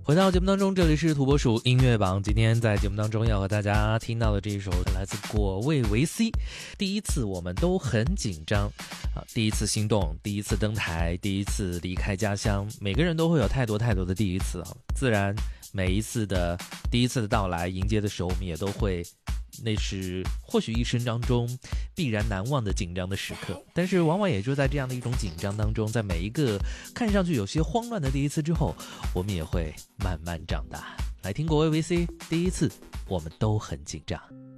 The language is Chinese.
回到节目当中，这里是土拨鼠音乐榜。今天在节目当中要和大家听到的这一首来自果味维 C。第一次我们都很紧张第一次心动，第一次登台，第一次离开家乡，每个人都会有太多太多的第一次自然每一次的第一次的到来迎接的时候，我们也都会那是或许一生当中必然难忘的紧张的时刻，但是往往也就在这样的一种紧张当中，在每一个看上去有些慌乱的第一次之后，我们也会慢慢长大。来听国味维 C， 第一次我们都很紧张。